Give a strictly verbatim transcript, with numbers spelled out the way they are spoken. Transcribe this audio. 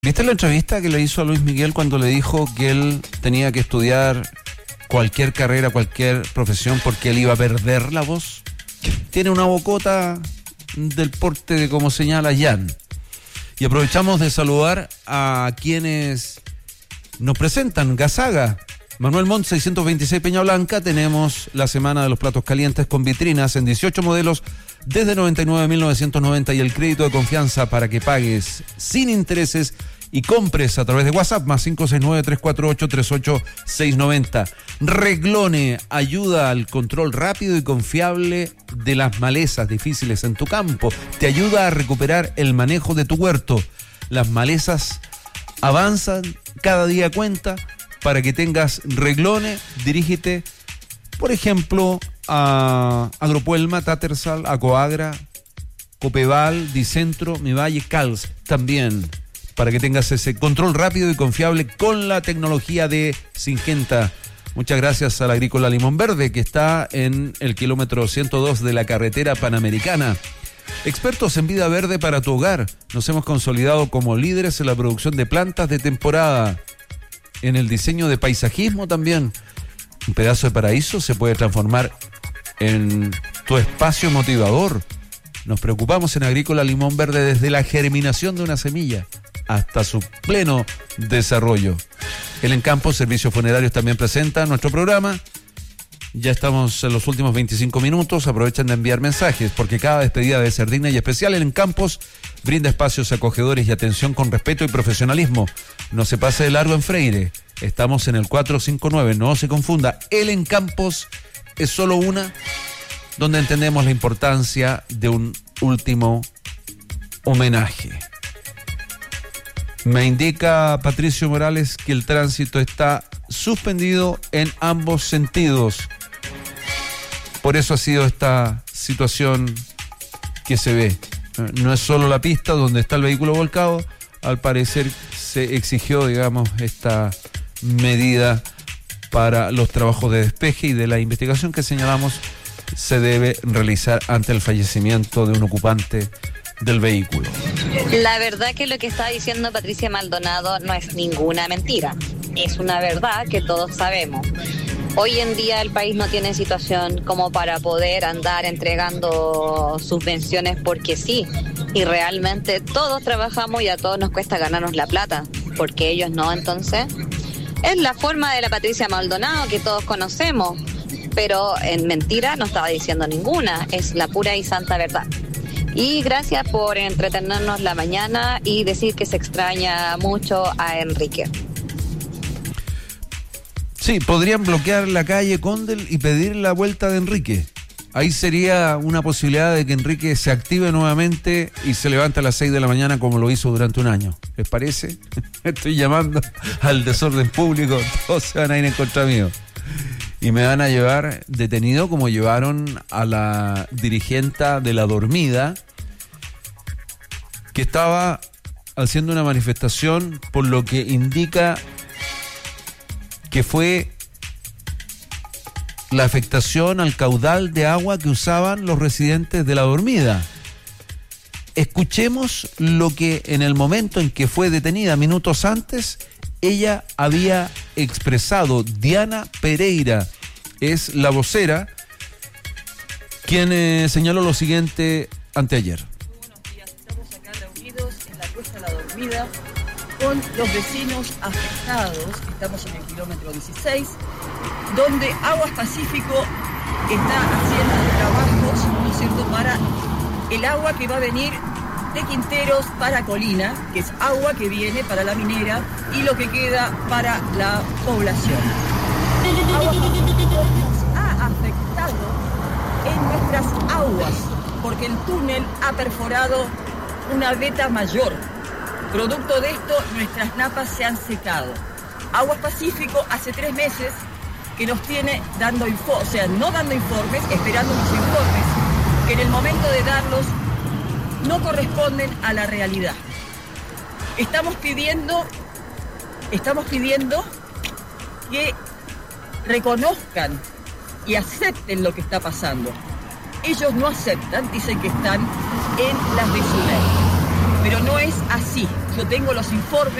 ¿Viste la entrevista que le hizo a Luis Miguel cuando le dijo que él tenía que estudiar cualquier carrera, cualquier profesión porque él iba a perder la voz? Tiene una bocota del porte de como señala Jan. Y aprovechamos de saludar a quienes nos presentan. Gazaga, Manuel Montt, seiscientos veintiséis Peña Blanca. Tenemos la semana de los platos calientes con vitrinas en dieciocho modelos desde noventa y nueve mil novecientos noventa y el crédito de confianza para que pagues sin intereses y compres a través de WhatsApp más cinco seis nueve, tres cuatro ocho, tres ocho seis nueve cero. Reglone ayuda al control rápido y confiable de las malezas difíciles en tu campo. Te ayuda a recuperar el manejo de tu huerto. Las malezas avanzan, cada día cuenta. Para que tengas Reglone, dirígete, por ejemplo, a Agropuelma, Tattersall, Acoagra, Copeval, Dicentro, Mivalle, Cals también, para que tengas ese control rápido y confiable con la tecnología de Syngenta. Muchas gracias a la Agrícola Limón Verde, que está en el kilómetro ciento dos de la carretera panamericana. Expertos en vida verde para tu hogar. Nos hemos consolidado como líderes en la producción de plantas de temporada, en el diseño de paisajismo también. Un pedazo de paraíso se puede transformar en tu espacio motivador. Nos preocupamos en Agrícola Limón Verde desde la germinación de una semilla hasta su pleno desarrollo. El Encampo Servicios Funerarios también presenta nuestro programa. Ya estamos en los últimos veinticinco minutos. Aprovechen de enviar mensajes porque cada despedida debe ser digna y especial. El Encampos brinda espacios acogedores y atención con respeto y profesionalismo. No se pase de largo en Freire. Estamos en el cuatrocientos cincuenta y nueve. No se confunda. El Encampos es solo una, donde entendemos la importancia de un último homenaje. Me indica Patricio Morales que el tránsito está suspendido en ambos sentidos. Por eso ha sido esta situación que se ve. No es solo la pista donde está el vehículo volcado. Al parecer se exigió, digamos, esta medida para los trabajos de despeje y de la investigación que señalamos se debe realizar ante el fallecimiento de un ocupante del vehículo. La verdad que lo que está diciendo Patricia Maldonado no es ninguna mentira. Es una verdad que todos sabemos. Hoy en día el país no tiene situación como para poder andar entregando subvenciones porque sí. Y realmente todos trabajamos y a todos nos cuesta ganarnos la plata. Porque ellos no, entonces. Es la forma de la Patricia Maldonado que todos conocemos. Pero en mentira no estaba diciendo ninguna. Es la pura y santa verdad. Y gracias por entretenernos la mañana y decir que se extraña mucho a Enrique. Sí, podrían bloquear la calle Condel y pedir la vuelta de Enrique. Ahí sería una posibilidad de que Enrique se active nuevamente y se levante a las seis de la mañana como lo hizo durante un año. ¿Les parece? Estoy llamando al desorden público, todos se van a ir en contra mío. Y me van a llevar detenido como llevaron a la dirigenta de La Dormida, que estaba haciendo una manifestación por lo que indica que fue la afectación al caudal de agua que usaban los residentes de La Dormida. Escuchemos lo que en el momento en que fue detenida, minutos antes, ella había expresado. Diana Pereira es la vocera, quien eh, señaló lo siguiente anteayer. Buenos días, estamos acá reunidos en la Cuesta La Dormida con los vecinos afectados. Estamos en el kilómetro dieciséis, donde Aguas Pacífico está haciendo trabajos, ¿no es cierto?, para el agua que va a venir de Quinteros para Colina, que es agua que viene para la minera y lo que queda para la población. Aguas Pacífico nos ha afectado en nuestras aguas, porque el túnel ha perforado una veta mayor. Producto de esto, nuestras napas se han secado. Aguas Pacífico hace tres meses que nos tiene dando informes, o sea, no dando informes, esperando los informes, que en el momento de darlos no corresponden a la realidad. Estamos pidiendo, estamos pidiendo que reconozcan y acepten lo que está pasando. Ellos no aceptan, dicen que están en las de su ley, pero no es así. yo tengo los informes.